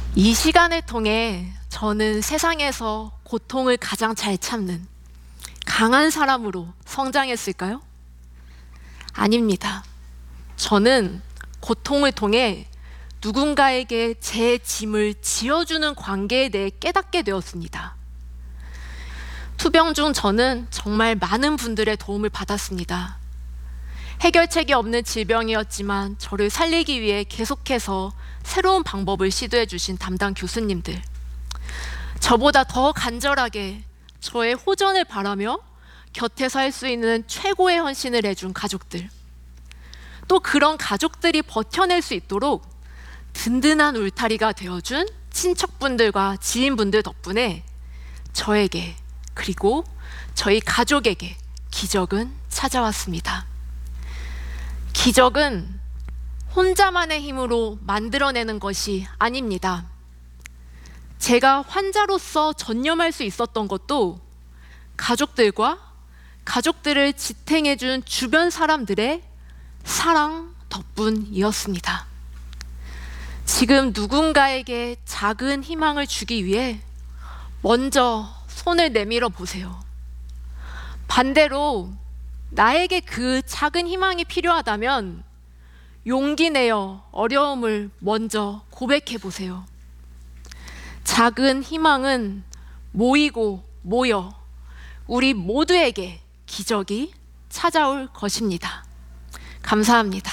이 시간을 통해 저는 세상에서 고통을 가장 잘 참는 강한 사람으로 성장했을까요? 아닙니다. 저는 고통을 통해 누군가에게 제 짐을 지어주는 관계에 대해 깨닫게 되었습니다. 투병 중 저는 정말 많은 분들의 도움을 받았습니다. 해결책이 없는 질병이었지만 저를 살리기 위해 계속해서 새로운 방법을 시도해 주신 담당 교수님들, 저보다 더 간절하게 저의 호전을 바라며 곁에서 할 수 있는 최고의 헌신을 해준 가족들, 또 그런 가족들이 버텨낼 수 있도록 든든한 울타리가 되어준 친척분들과 지인분들 덕분에 저에게, 그리고 저희 가족에게 기적은 찾아왔습니다. 기적은 혼자만의 힘으로 만들어내는 것이 아닙니다. 제가 환자로서 전념할 수 있었던 것도 가족들과 가족들을 지탱해준 주변 사람들의 사랑 덕분이었습니다. 지금 누군가에게 작은 희망을 주기 위해 먼저 손을 내밀어 보세요. 반대로 나에게 그 작은 희망이 필요하다면 용기 내어 어려움을 먼저 고백해 보세요. 작은 희망은 모이고 모여 우리 모두에게 기적이 찾아올 것입니다. 감사합니다.